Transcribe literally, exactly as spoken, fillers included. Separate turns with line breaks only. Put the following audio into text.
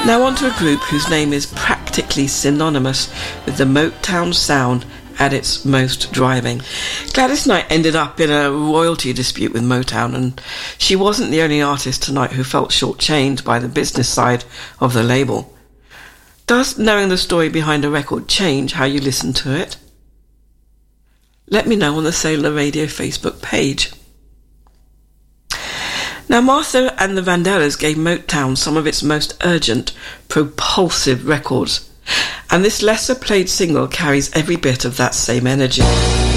Now on to a group whose name is practically synonymous with the Motown sound at its most driving. Gladys Knight ended up in a royalty dispute with Motown, and she wasn't the only artist tonight who felt shortchanged by the business side of the label. Does knowing the story behind a record change how you listen to it? Let me know on the Sailor Radio Facebook page. Now, Martha and the Vandellas gave Motown some of its most urgent, propulsive records, and this lesser played single carries every bit of that same energy.